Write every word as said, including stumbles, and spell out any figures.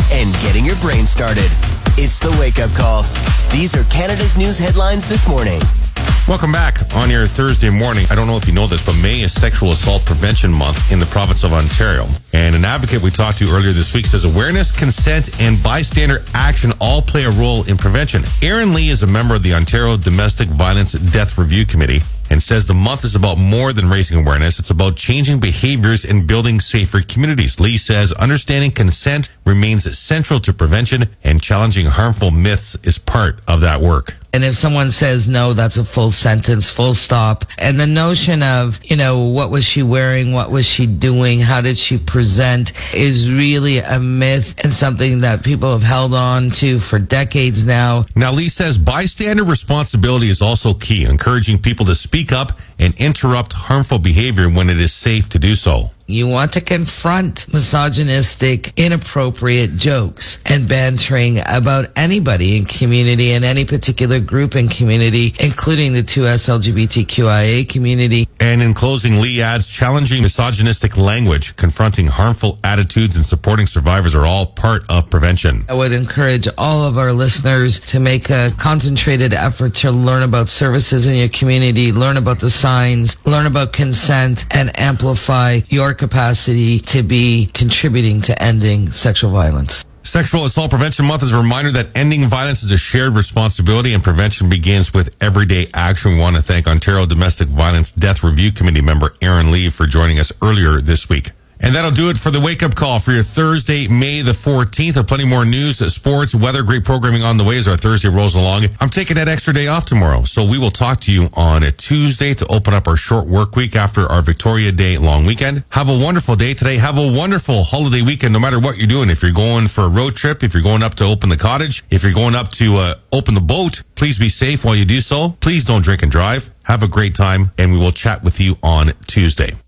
and getting your brain started. It's the Wake Up Call. These are Canada's news headlines this morning. Welcome back on your Thursday morning. I don't know if you know this, but May is Sexual Assault Prevention Month in the province of Ontario. And an advocate we talked to earlier this week says awareness, consent, and bystander action all play a role in prevention. Erin Lee is a member of the Ontario Domestic Violence Death Review Committee and says the month is about more than raising awareness. It's about changing behaviors and building safer communities. Lee says understanding consent remains central to prevention, and challenging harmful myths is part of that work. And if someone says no, that's a full sentence, full stop. And the notion of, you know, what was she wearing? What was she doing? How did she present is really a myth and something that people have held on to for decades now. Now, Lee says bystander responsibility is also key, encouraging people to speak up and interrupt harmful behavior when it is safe to do so. You want to confront misogynistic, inappropriate jokes and bantering about anybody in community and any particular group in community, including the two S L G B T Q I A community. And in closing, Lee adds challenging misogynistic language, confronting harmful attitudes, and supporting survivors are all part of prevention. I would encourage all of our listeners to make a concentrated effort to learn about services in your community, learn about the signs, learn about consent, and amplify your capacity to be contributing to ending sexual violence. Sexual Assault Prevention Month is a reminder that ending violence is a shared responsibility, and prevention begins with everyday action. We want to thank Ontario Domestic Violence Death Review Committee member Erin Lee for joining us earlier this week. And that'll do it for the Wake Up Call for your Thursday, May the fourteenth. Plenty more news, sports, weather, great programming on the way as our Thursday rolls along. I'm taking that extra day off tomorrow, so we will talk to you on a Tuesday to open up our short work week after our Victoria Day long weekend. Have a wonderful day today. Have a wonderful holiday weekend, no matter what you're doing. If you're going for a road trip, if you're going up to open the cottage, if you're going up to uh, open the boat, please be safe while you do so. Please don't drink and drive. Have a great time, and we will chat with you on Tuesday.